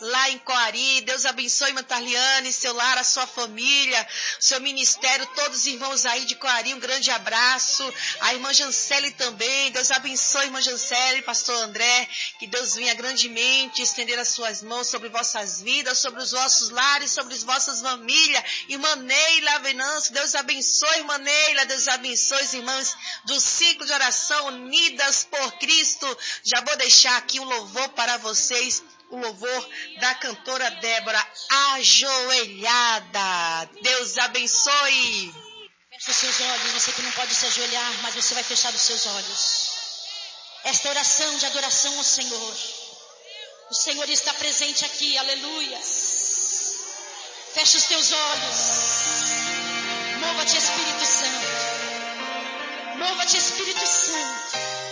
lá em Coari. Deus abençoe, irmã Tarliane, seu lar, a sua família, seu ministério, todos os irmãos aí de Coari, um grande abraço. A irmã Jancele também, Deus abençoe, irmã Jancele, pastor André, que Deus venha grandemente estender as suas mãos sobre vossas vidas, sobre os vossos lares, sobre as vossas famílias. Irmã Neila Venâncio, Deus abençoe, irmã Neila, Deus abençoe os irmãos do ciclo de oração Unidas por Cristo. Já vou deixar aqui um louvor para vocês, o louvor da cantora Débora, Ajoelhada. Deus abençoe. Feche os seus olhos, você que não pode se ajoelhar, mas você vai fechar os seus olhos. Esta oração de adoração ao Senhor. O Senhor está presente aqui, aleluia. Feche os teus olhos. Mova-te, Espírito Santo. Mova-te, Espírito Santo.